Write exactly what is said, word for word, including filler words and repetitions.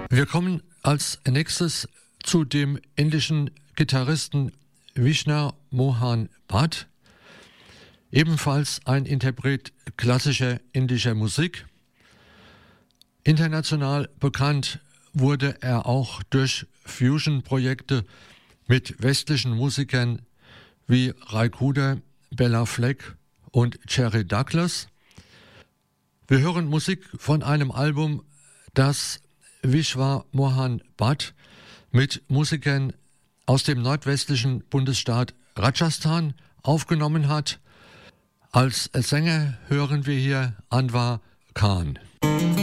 Wir kommen als nächstes zu dem indischen Gitarristen Vishnu Mohan Bhatt, ebenfalls ein Interpret klassischer indischer Musik. International bekannt wurde er auch durch Fusion-Projekte mit westlichen Musikern wie Ry Cooder, Bela Fleck und Jerry Douglas. Wir hören Musik von einem Album, das Vishnu Mohan Bhatt mit Musikern aus dem nordwestlichen Bundesstaat Rajasthan aufgenommen hat. Als Sänger hören wir hier Anwar Khan.